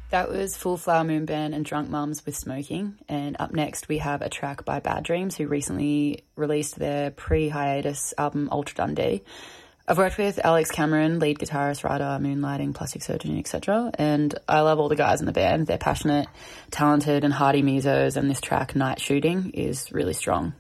That was Full Flower Moon Band and Drunk Mums with Smoking. And up next we have a track by Bad Dreams, who recently released their pre-hiatus album Ultra Dundee. I've worked with Alex Cameron, lead guitarist, writer, Moonlighting, Plastic Surgery, etc. And I love all the guys in the band. They're passionate, talented and hardy musos, and this track, Night Shooting, is really strong.